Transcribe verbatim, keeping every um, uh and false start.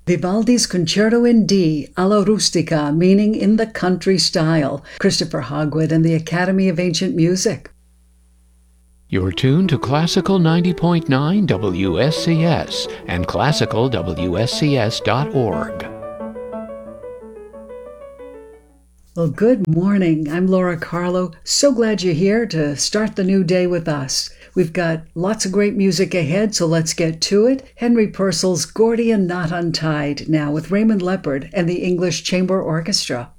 Vivaldi's Concerto in D, alla rustica, meaning in the country style. Christopher Hogwood and the Academy of Ancient Music. You're tuned to Classical ninety point nine W S C S and classical W S C S dot org. Well, good morning. I'm Laura Carlo. So glad you're here to start the new day with us. We've got lots of great music ahead, so let's get to it. Henry Purcell's Gordian Knot Untied now with Raymond Leopard and the English Chamber Orchestra.